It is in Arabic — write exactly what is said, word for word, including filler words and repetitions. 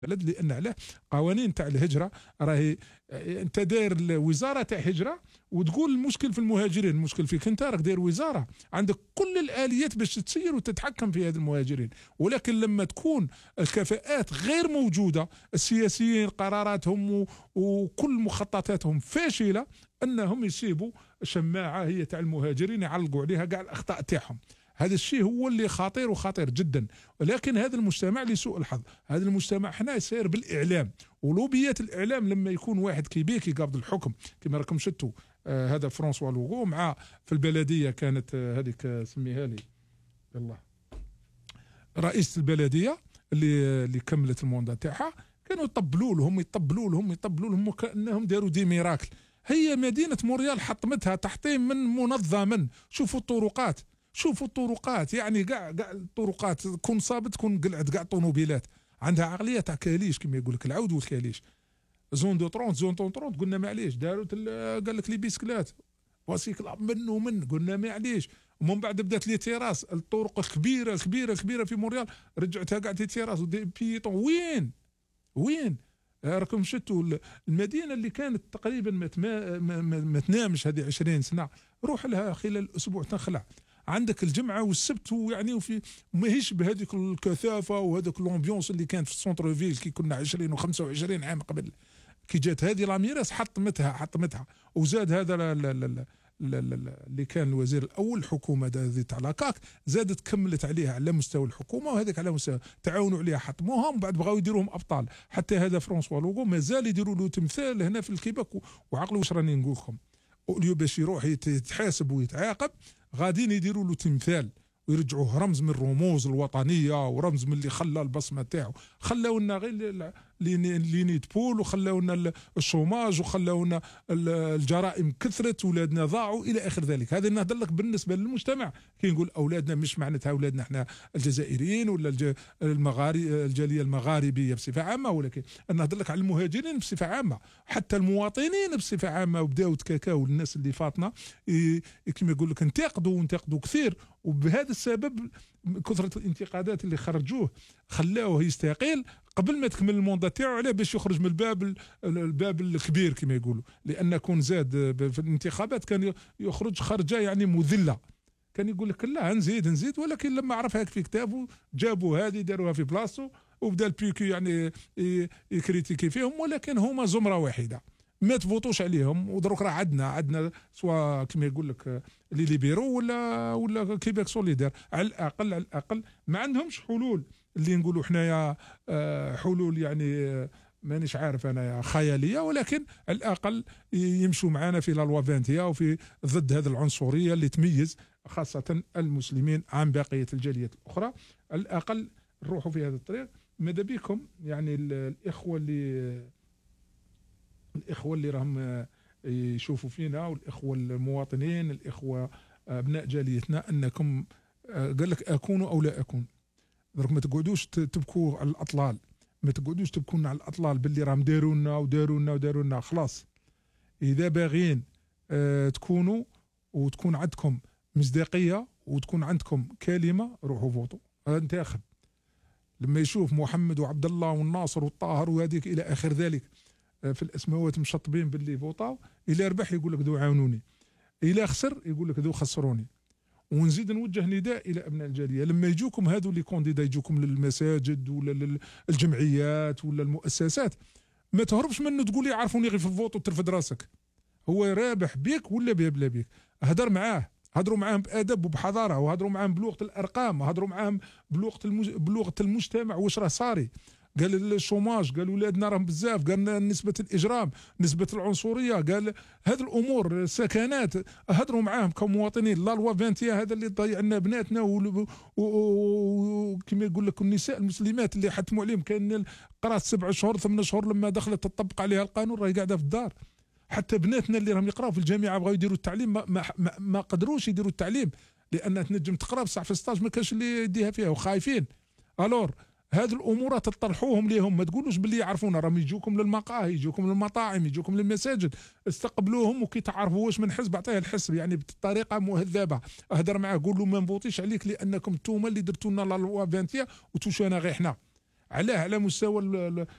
البلد، لان علاه قوانين تاع الهجره راهي. انت داير وزاره تاع هجره وتقول المشكل في المهاجرين، المشكل فيك انت، راك داير وزاره عندك كل الاليات باش تسير وتتحكم في هذه المهاجرين. ولكن لما تكون الكفاءات غير موجوده، السياسيين قراراتهم وكل مخططاتهم فاشله، انهم يسيبوا شماعه هي تاع المهاجرين يعلقوا عليها كاع الاخطاء تاعهم. هذا الشيء هو اللي خطير وخطير جدا. ولكن هذا المجتمع لسوء الحظ، هذا المجتمع حنا يسير بالاعلام ولوبيات الاعلام. لما يكون واحد كيبيكي قابض الحكم كما راكم شفتوا، آه هذا فرانسوا لوغو مع في البلديه كانت آه هذيك آه سميها لي يلا رئيسة البلديه اللي اللي كملت الموندا تاعها، كانوا يطبلوا لهم يطبلوا لهم يطبلوا لهم وكانهم داروا دي ميراكل. هي مدينه مونريال حطمتها تحطيم من منظما. شوفوا الطرقات، شوفوا الطرقات، يعني كاع كاع الطرقات كون صابت كون قلعت كاع الطوموبيلات. عندها عقليه تاع كاليش كما يقول لك العود والكاليش. زون دو ثلاثين زون دو ثلاثين قلنا معليش داروا قال لك لي بيسكلات واسيكل من ومن قلنا معليش. ومن بعد بدات لي تيراس، الطرق الكبيره الكبيره الكبيره في مونريال رجعتها كاع دي تيراس ودي بيتون. وين وين راكم شفتوا المدينه اللي كانت تقريبا ما, ما, ما, ما تنامش هذه عشرين سنه، روح لها خلال اسبوع تنخلع. عندك الجمعه والسبت ويعني وفي ماهيش بهذيك الكثافه وهذاك الامبيونس اللي كانت في السونتر فيل كي كنا عشرين وخمسة وعشرين عام قبل. كي جات هذه لاميراس حطمتها حطمتها. وزاد هذا لا لا لا اللي كان الوزير الاول الحكومه تاع لاكاك، زادت كملت عليها على مستوى الحكومه، وهذاك على مستوى تعاونوا عليها حطموها. ومن بعد بغاو يديروهم ابطال. حتى هذا فرانسوا لوغو مازال يديروا له تمثال هنا في الكيباك. وعقلوا واش راني نقول لكم، اليوم باش يروح يتحاسب ويتعاقب غاديين يديروا له تمثال ويرجعوه رمز من الرموز الوطنيه ورمز من اللي خلى البصمه تاعو. خلاونا غير لي نيت بول وخلاونا الشوماج وخلاونا الجرائم كثرت، ولادنا ضاعوا الى اخر ذلك. هذا نهضر لك بالنسبه للمجتمع. كي نقول اولادنا مش معناتها اولادنا احنا الجزائريين ولا المغاربه الجاليه المغاربيه بصفه عامه، ولكن نهضر لك على المهاجرين بصفه عامه، حتى المواطنين بصفه عامه. وبداو تكاكاو الناس اللي فاطنه كما يقول لك انتقدوا وانتقدوا كثير. وبهذا السبب كثرة الانتقادات اللي خرجوه خلاوه يستقيل قبل ما تكمل الموندا تاعو، عليه باش يخرج من الباب الباب الكبير كما يقولوا. لان كون زاد في الانتخابات كان يخرج خرجه يعني مذله. كان يقول لك لا نزيد نزيد، ولكن لما عرفها في كتابه جابوا هذه داروها في بلاصتو وبدا البيكو يعني يكريتيكي فيهم. ولكن هما زمره واحده ما تفوتوش عليهم. ودروك راه عندنا عندنا سواء كما يقول لك لي ليبيرو ولا ولا كيباك سوليدير، على الاقل على الاقل ما عندهمش حلول اللي نقولوا حنايا حلول يعني مانيش عارف انا خياليه، ولكن على الاقل يمشوا معنا في لا لوا عشرين وفي ضد هذه العنصريه اللي تميز خاصه المسلمين عن بقيه الجاليات الاخرى. على الاقل نروحوا في هذا الطريق. ماذا بكم يعني الاخوه اللي الإخوة اللي راهم يشوفوا فينا والإخوة المواطنين الإخوة أبناء جاليتنا، أنكم قال لك أكون أو لا أكون. ما تقعدوش تبكوا على الأطلال، ما تقعدوش تبكون على الأطلال باللي راهم دارونا ودارونا ودارونا. خلاص إذا باغين أه تكونوا وتكون عندكم مصداقية وتكون عندكم كلمة، روحوا فوتوا انتخب. لما يشوف محمد وعبد الله والناصر والطاهر وهذيك إلى آخر ذلك في الاسماوات مشطبين باللي فوطاو، الى ربح يقول لك ذو عاونوني، الى خسر يقول لك ذو خسروني. ونزيد نوجه نداء الى ابناء الجاليه، لما يجوكم هذو اللي كونديدا يجوكم للمساجد ولا للجمعيات ولا المؤسسات، ما تهربش منه تقول لي عرفوني غير في الفوط وترفد راسك. هو رابح بيك ولا بلا بيك، هدر معاه، هضروا معاهم بادب وبحضاره، وهضروا معاهم بلغه الارقام، وهضروا معاهم بلغه المج... بلغه المجتمع واش راه صاري. قال الشوماج، قال ولادنا راهم بزاف، قال نسبة الإجرام، نسبة العنصرية، قال هذه الأمور السكنات. هضروا معاهم كمواطنين. لا لوا عشرين هذا اللي ضيع لنا بناتنا وكما يقول لك النساء المسلمات اللي حتموا عليهم كان قرات سبع شهور ثمان شهور لما دخلت تطبق عليها القانون راهي قاعدة في الدار. حتى بناتنا اللي راهم يقراوا في الجامعة بغاو يديروا التعليم ما, ما, ما, ما قدروش يديروا التعليم، لأن تنجم تقرا بصح في ستاج ما كانش اللي يديها فيها وخايفين. الور هذه الامور تطرحوهم ليهم، ما تقولوش باللي يعرفونا، راهم يجوكم للمقاهي، يجوكم للمطاعم، يجوكم للمساجد، استقبلوهم وكي تعرفوا واش من حزب اعطيه الحزب يعني بطريقه مهذبه. اهدر معاه قول له ما نبوطيش عليك لانكم انتوما اللي درتوا لنا لا لوا عشرين وتوشونا غير حنا. علاه على مستوى ال- ال-